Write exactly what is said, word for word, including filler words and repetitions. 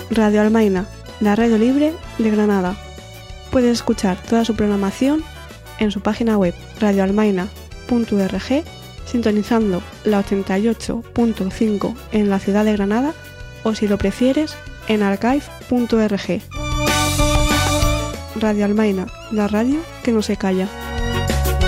Radio Almaina, la radio libre de Granada. Puedes escuchar toda su programación en su página web radio almaina punto org, sintonizando la ochenta y ocho punto cinco en la ciudad de Granada, o si lo prefieres, en archive punto org. Radio Almaina, la radio que no se calla.